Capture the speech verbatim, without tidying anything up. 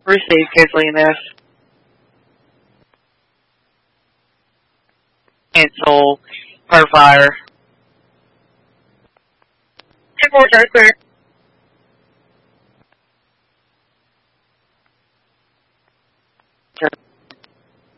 Receive, canceling this. Cancel. Per fire. ten four, clear.